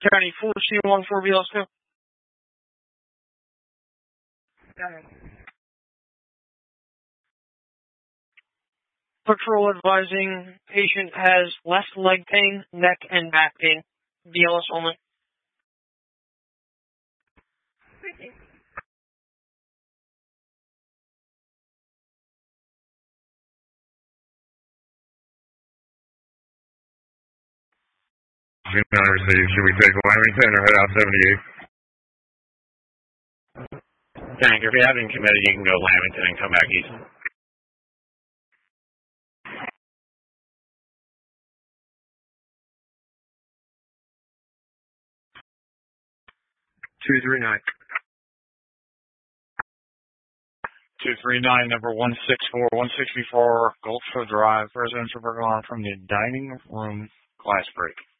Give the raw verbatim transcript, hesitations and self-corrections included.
County four C one four B, let's go. Patrol advising patient has left leg pain, neck, and back pain. B L S only. Should we take Lamington or head out seventy-eight? Tank, if you're having committee, you can go Lamington and come back east. two three nine. two three nine, number one six four, one sixty-four, Gulfshore Drive, residential burglar alarm from the dining room glass break.